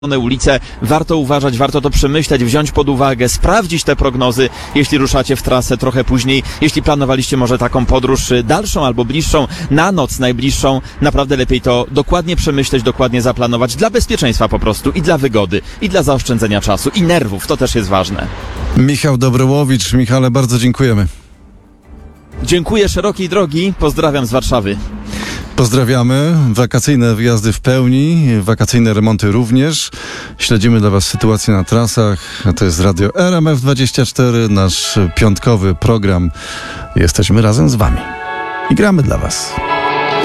ulice, warto uważać, warto to przemyśleć, wziąć pod uwagę, sprawdzić te prognozy, jeśli ruszacie w trasę trochę później, jeśli planowaliście może taką podróż dalszą albo bliższą, na noc najbliższą, naprawdę lepiej to dokładnie przemyśleć, dokładnie zaplanować, dla bezpieczeństwa po prostu i dla wygody, i dla zaoszczędzenia czasu, i nerwów, to też jest ważne. Michał Dobrołowicz. Michale, bardzo dziękujemy. Dziękuję szerokiej drogi, pozdrawiam z Warszawy. Pozdrawiamy. Wakacyjne wyjazdy w pełni, wakacyjne remonty również. Śledzimy dla Was sytuację na trasach. To jest Radio RMF24, nasz piątkowy program. Jesteśmy razem z Wami i gramy dla Was.